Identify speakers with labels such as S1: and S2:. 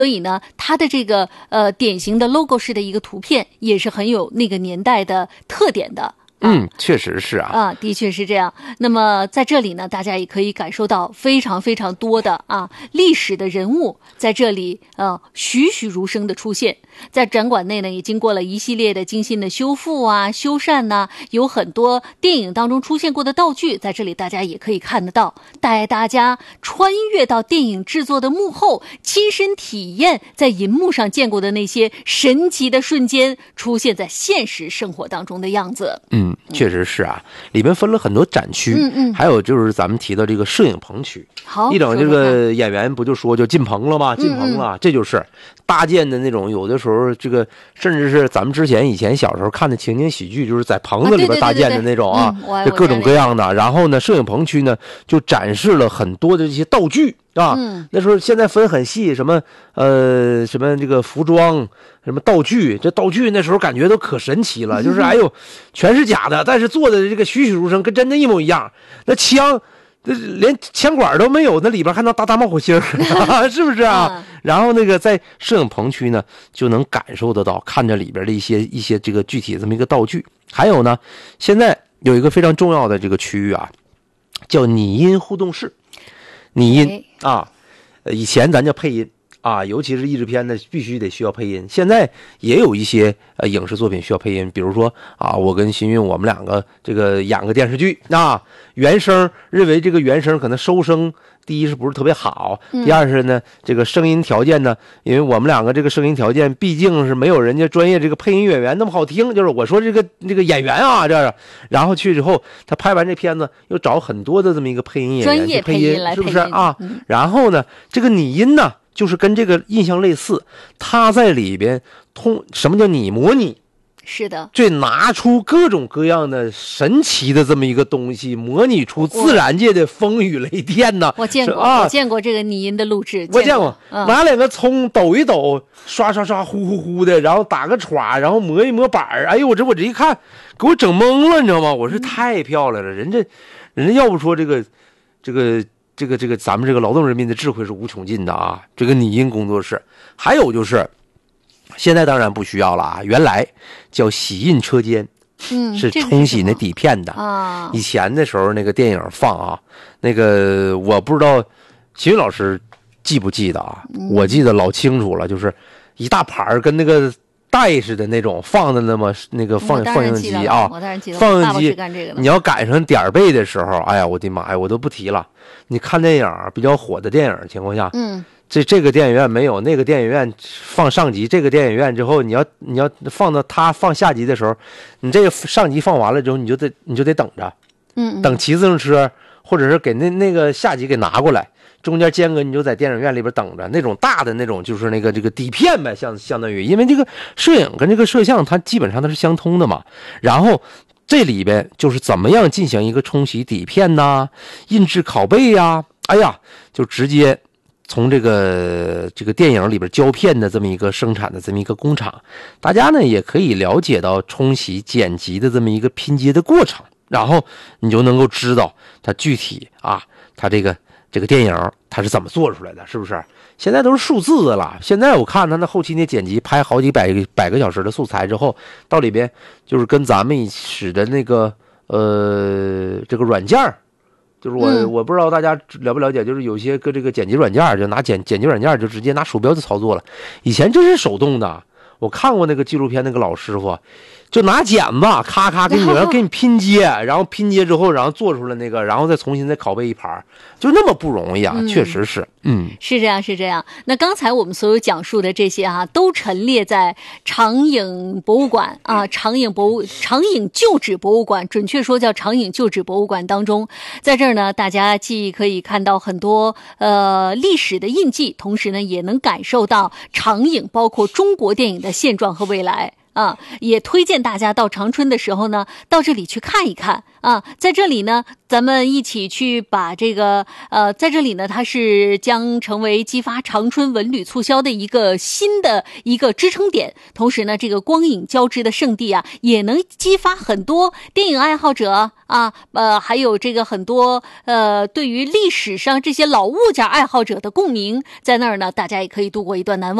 S1: 所以呢，它的这个典型的 logo 式的一个图片也是很有那个年代的特点的。
S2: 确实是啊，
S1: 的确是这样。那么在这里呢，大家也可以感受到非常非常多的历史的人物在这里栩栩如生的出现。在展馆内呢，也经过了一系列的精心的修复修缮呐，有很多电影当中出现过的道具，在这里大家也可以看得到，带大家穿越到电影制作的幕后，亲身体验在银幕上见过的那些神奇的瞬间出现在现实生活当中的样子。
S2: 确实是啊，里面分了很多展区，还有就是咱们提到这个摄影棚区。
S1: 好，
S2: 一整这个演员不就说就进棚了吗？进棚了，这就是搭建的那种，有的时候这个甚至是咱们以前小时候看的情景喜剧，就是在棚子里边搭建的那种就各种各样的。然后呢，摄影棚区呢就展示了很多的这些道具。那时候现在分很细，什么这个服装，什么道具，这道具那时候感觉都可神奇了，就是全是假的，但是做的这个栩栩如生，跟真的一模一样。那枪，连枪管都没有，那里边还能打冒火星是不是啊？然后那个在摄影棚区呢，就能感受得到，看着里边的一些这个具体的这么一个道具。还有呢，现在有一个非常重要的这个区域叫拟音互动室。拟音以前咱叫配音尤其是译制片呢，必须得需要配音。现在也有一些影视作品需要配音，比如说我跟新韵我们两个这个演个电视剧原声认为这个原声可能收声第一是不是特别好，第二是呢这个声音条件呢，因为我们两个这个声音条件毕竟是没有人家专业这个配音演员那么好听，就是我说这个演员这样，然后去之后他拍完这片子又找很多的这么一个配音演员
S1: 专业配音来
S2: 是不是然后呢这个拟音呢就是跟这个印象类似，他在里边什么叫模拟？
S1: 是的，
S2: 这拿出各种各样的神奇的这么一个东西，模拟出自然界的风雨雷电呢。
S1: 我见过，我见过这个拟音的录制。
S2: 我见过，拿两个葱抖一抖，刷刷刷，呼呼呼的，然后打个歘，然后磨一磨板儿。哎呦，我这一看，给我整懵了，你知道吗？我说太漂亮了，人家要不说这个，咱们这个劳动人民的智慧是无穷尽的这个拟音工作室，还有就是。现在当然不需要了原来叫洗印车间，是冲洗那底片的
S1: 以
S2: 前的时候那个电影放那个我不知道秦宇老师记不记得我记得老清楚了，就是一大盘跟那个带似的那种放的那个放映机放映机，你要赶上点背的时候，哎呀我的妈呀，我都不提了。你看电影比较火的电影情况下，这个电影院没有，那个电影院放上集，这个电影院之后，你要放到他放下集的时候，你这个上集放完了之后，你就得等着，等骑自行车，或者是给那个下集给拿过来，中间间隔你就在电影院里边等着。那种大的那种就是那个这个底片呗，相当于，因为这个摄影跟这个摄像它基本上它是相通的嘛。然后这里边就是怎么样进行一个冲洗底片呐、印制拷贝呀，哎呀，就直接。从这个电影里边胶片的这么一个生产的这么一个工厂，大家呢也可以了解到冲洗剪辑的这么一个拼接的过程，然后你就能够知道它具体它这个电影它是怎么做出来的，是不是？现在都是数字的了。现在我看它那后期那剪辑拍好几百个小时的素材之后，到里边就是跟咱们使的那个这个软件就是我不知道大家了不了解，就是有些个这个剪辑软件就拿剪辑软件就直接拿鼠标就操作了，以前真是手动的。我看过那个纪录片，那个老师傅就拿剪子咔咔给你拼接，然后拼接之后，然后做出来那个，然后再重新再拷贝一盘，就那么不容易确实是，
S1: 是这样是这样。那刚才我们所有讲述的这些都陈列在长影博物馆长影旧址博物馆，准确说叫长影旧址博物馆当中。在这儿呢，大家既可以看到很多历史的印记，同时呢，也能感受到长影包括中国电影的现状和未来。 啊，也推荐大家到长春的时候呢，到这里去看一看啊。在这里呢，咱们一起去把这个在这里呢，它是将成为激发长春文旅促销的一个新的一个支撑点。同时呢，这个光影交织的圣地啊，也能激发很多电影爱好者啊，还有这个很多对于历史上这些老物件爱好者的共鸣，在那儿呢，大家也可以度过一段难忘